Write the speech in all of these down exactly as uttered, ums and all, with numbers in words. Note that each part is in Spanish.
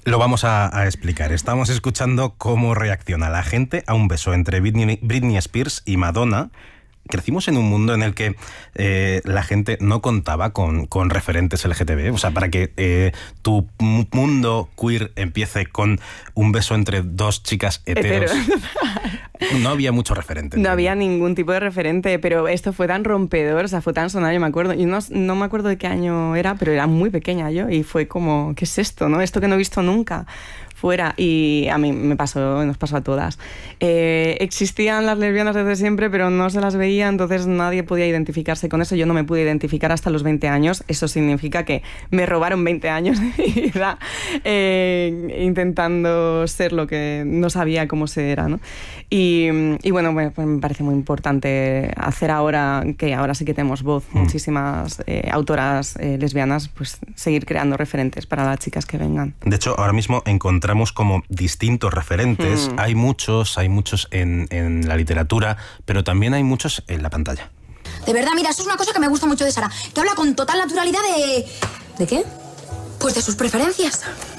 Lo vamos a, a explicar. Estamos escuchando cómo reacciona la gente a un beso entre Britney, Britney Spears y Madonna. Crecimos en un mundo en el que eh, la gente no contaba con, con referentes L G T B. O sea, para que eh, tu mundo queer empiece con un beso entre dos chicas heteros, Hetero. No había mucho referente. No había ningún tipo de referente, pero esto fue tan rompedor, o sea, fue tan sonado, yo me acuerdo. Yo no, no me acuerdo de qué año era, pero era muy pequeña yo y fue como, ¿qué es esto, no? Esto que no he visto nunca fuera, y a mí me pasó, nos pasó a todas. Eh, existían las lesbianas desde siempre, pero no se las veía, entonces nadie podía identificarse con eso. Yo no me pude identificar hasta los veinte años. Eso significa que me robaron veinte años de mi vida eh, intentando ser lo que no sabía cómo se era, ¿no? Y, y bueno, pues me parece muy importante hacer ahora, que ahora sí que tenemos voz, mm. muchísimas eh, autoras eh, lesbianas, pues seguir creando referentes para las chicas que vengan. De hecho, ahora mismo encontramos como distintos referentes. Mm. Hay muchos, hay muchos en, en la literatura, pero también hay muchos en la pantalla. De verdad, mira, eso es una cosa que me gusta mucho de Sara, que habla con total naturalidad de... ¿De qué? Pues de sus preferencias.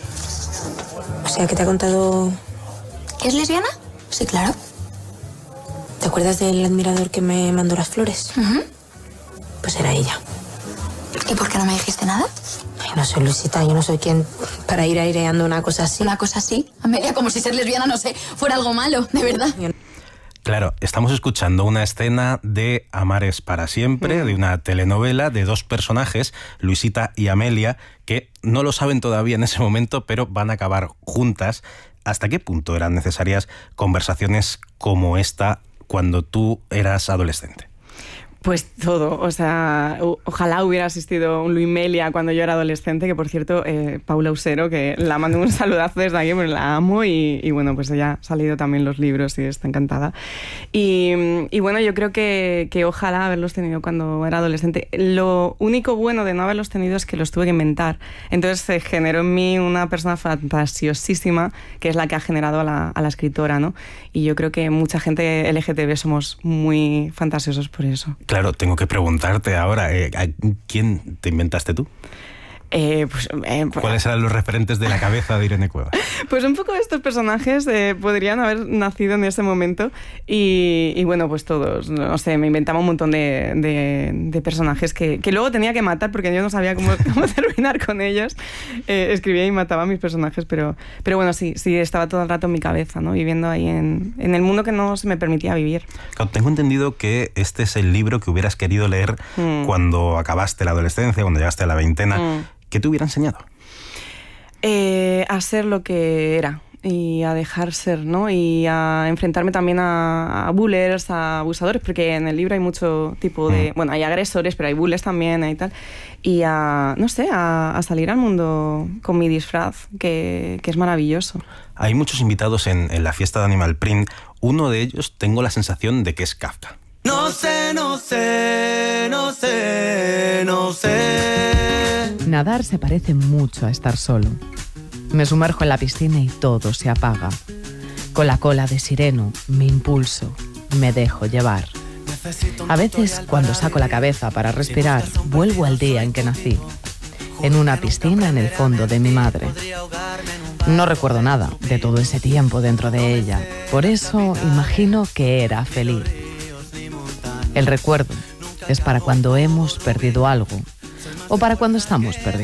O sea, que te ha contado... ¿Que es lesbiana? Sí, claro. ¿Te acuerdas del admirador que me mandó las flores? Uh-huh. Pues era ella. ¿Y por qué no me dijiste nada? Ay, no soy Luisita, yo no soy quien para ir aireando una cosa así. ¿Una cosa así? Amelia, como si ser lesbiana, no sé, fuera algo malo, de verdad. Claro, estamos escuchando una escena de Amar es para siempre, mm. de una telenovela de dos personajes, Luisita y Amelia, que no lo saben todavía en ese momento, pero van a acabar juntas. ¿Hasta qué punto eran necesarias conversaciones como esta cuando tú eras adolescente? Pues todo, o sea, ojalá hubiera asistido un Luimelia cuando yo era adolescente, que por cierto, eh, Paula Usero, que la mando un saludazo desde aquí, pues la amo y, y bueno, pues ella ha salido también los libros y está encantada. Y, y bueno, yo creo que, que ojalá haberlos tenido cuando era adolescente. Lo único bueno de no haberlos tenido es que los tuve que inventar. Entonces se generó en mí una persona fantasiosísima, que es la que ha generado a la, a la escritora, ¿no? Y yo creo que mucha gente L G T B somos muy fantasiosos por eso. Claro, tengo que preguntarte ahora, eh, ¿quién te inventaste tú? Eh, pues, eh, ¿Cuáles eran los referentes de la cabeza de Irene Cuevas? Pues un poco estos personajes eh, podrían haber nacido en ese momento y, y bueno, pues todos, no sé, me inventaba un montón de, de, de personajes que, que luego tenía que matar porque yo no sabía cómo, cómo terminar con ellos. Eh, escribía y mataba a mis personajes, pero, pero bueno, sí, sí, estaba todo el rato en mi cabeza, ¿no? Viviendo ahí en, en el mundo que no se me permitía vivir. Claro, tengo entendido que este es el libro que hubieras querido leer mm. cuando acabaste la adolescencia, cuando llegaste a la veintena. Mm. ¿Qué te hubiera enseñado? Eh, a ser lo que era y a dejar ser, ¿no? Y a enfrentarme también a, a bullers, a abusadores, porque en el libro hay mucho tipo de... Mm. Bueno, hay agresores, pero hay bullers también y tal. Y a, no sé, a, a salir al mundo con mi disfraz, que, que es maravilloso. Hay muchos invitados en, en la fiesta de Animal Print. Uno de ellos tengo la sensación de que es Kafka. No sé, no sé, no sé, no sé. Nadar se parece mucho a estar solo. Me sumerjo en la piscina y todo se apaga. Con la cola de sireno me impulso, me dejo llevar. A veces, cuando saco la cabeza para respirar, vuelvo al día en que nací. En una piscina en el fondo de mi madre. No recuerdo nada de todo ese tiempo dentro de ella. Por eso imagino que era feliz. El recuerdo es para cuando hemos perdido algo o para cuando estamos perdidos.